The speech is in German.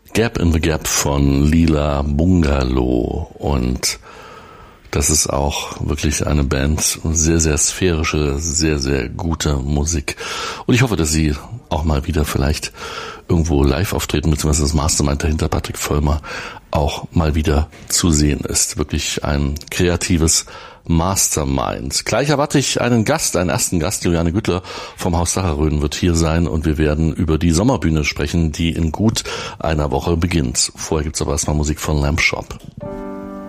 Gap in the Gap von Lila Bungalow, und das ist auch wirklich eine Band, sehr, sehr sphärische, sehr, sehr gute Musik. Und ich hoffe, dass sie auch mal wieder vielleicht irgendwo live auftreten, beziehungsweise das Mastermind dahinter, Patrick Völlmer, auch mal wieder zu sehen ist. Wirklich ein kreatives Mastermind. Gleich erwarte ich einen ersten Gast. Juliane Güttler vom Haus Sacherröden wird hier sein, und wir werden über die Sommerbühne sprechen, die in gut einer Woche beginnt. Vorher gibt's aber erstmal Musik von Lamp Shop.